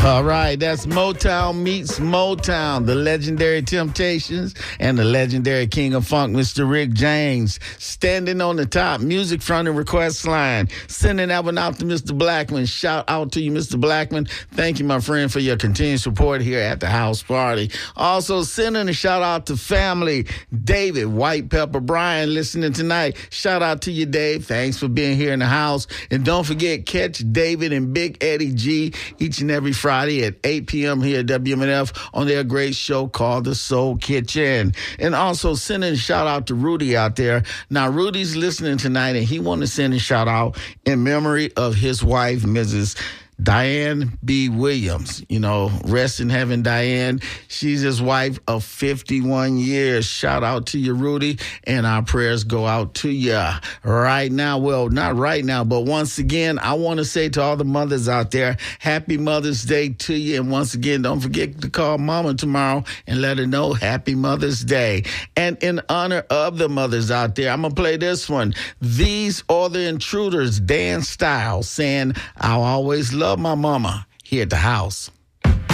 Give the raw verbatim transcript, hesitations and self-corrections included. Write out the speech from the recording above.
All right, that's Motown meets Motown, the legendary Temptations and the legendary King of Funk, Mister Rick James, standing on the top, music from the request line, sending that one out to Mister Blackman. Shout out to you, Mister Blackman. Thank you, my friend, for your continued support here at the house party. Also, sending a shout out to family, David, White Pepper, Brian, listening tonight. Shout out to you, Dave. Thanks for being here in the house. And don't forget, catch David and Big Eddie G each and every Friday at eight p.m. here at W M N F on their great show called The Soul Kitchen. And also sending a shout out to Rudy out there. Now, Rudy's listening tonight, and he wants to send a shout out in memory of his wife, Missus Diane B. Williams. You know, rest in heaven, Diane. She's his wife of fifty-one years. Shout out to you, Rudy, and our prayers go out to you right now. Well, not right now, but once again, I want to say to all the mothers out there, happy Mother's Day to you. And once again, don't forget to call Mama tomorrow and let her know happy Mother's Day. And in honor of the mothers out there, I'm going to play this one. These Are the Intruders, Dan Styles, saying, I'll always love my mama here at the house.